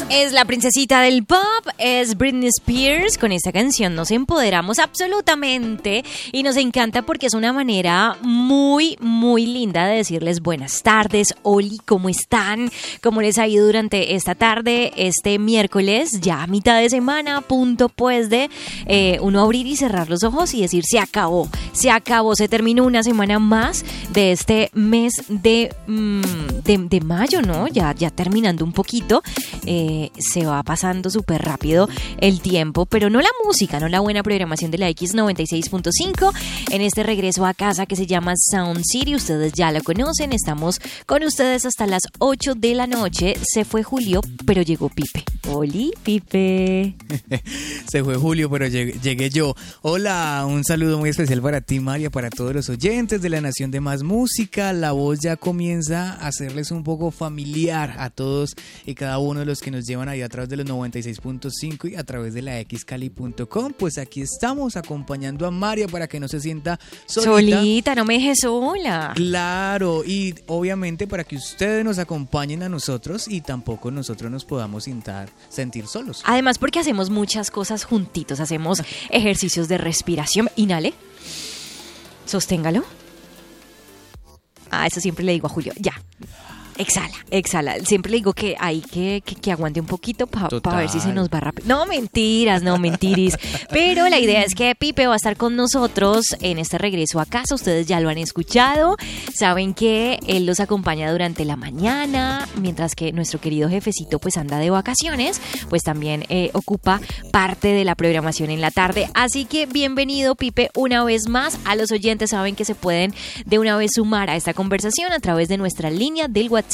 Es la princesita del pop, es Britney Spears. Con esta canción nos empoderamos absolutamente y nos encanta porque es una manera muy, muy linda de decirles buenas tardes, Oli, ¿cómo están? ¿Cómo les ha ido durante esta tarde, este miércoles, ya a mitad de semana, punto pues de uno abrir y cerrar los ojos y decir se acabó, se terminó una semana más de este mes de mayo, ¿no? Ya terminando un poquito. Se va pasando súper rápido el tiempo, pero no la música, no la buena programación de la X96.5 en este regreso a casa que se llama Sound City. Ustedes ya lo conocen, estamos con ustedes hasta las 8 de la noche. Se fue Julio, pero llegó Pipe. Oli, Pipe. Se fue Julio, pero llegué yo. Hola, un saludo muy especial para ti, María, para todos los oyentes de la Nación de Más Música. La voz ya comienza a hacerles un poco familiar a todos y cada uno de los que nos llevan ahí a través de los 96.5 y a través de la xcali.com. Pues aquí estamos acompañando a María para que no se sienta solita, no me dejes sola. Claro, y obviamente para que ustedes nos acompañen a nosotros y tampoco nosotros nos podamos sentir solos. Además porque hacemos muchas cosas juntitos, hacemos ejercicios de respiración. Inhale, sosténgalo. Eso siempre le digo a Julio, ya. Exhala. Siempre le digo que hay que aguante un poquito para ver si se nos va rápido. No, mentiras. Pero la idea es que Pipe va a estar con nosotros en este regreso a casa. Ustedes ya lo han escuchado. Saben que él los acompaña durante la mañana, mientras que nuestro querido jefecito pues anda de vacaciones. Pues también ocupa parte de la programación en la tarde. Así que bienvenido, Pipe, una vez más. A los oyentes saben que se pueden de una vez sumar a esta conversación a través de nuestra línea del WhatsApp.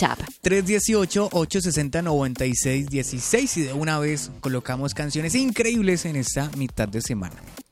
318-860-9616 y de una vez colocamos canciones increíbles en esta mitad de semana.